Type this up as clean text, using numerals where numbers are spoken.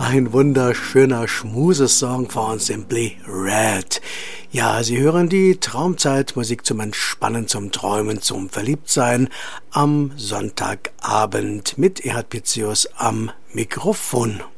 Ein wunderschöner Schmusesong von Simply Red. Ja, Sie hören die Traumzeitmusik zum Entspannen, zum Träumen, zum Verliebtsein am Sonntagabend mit Erhard Pitzius am Mikrofon.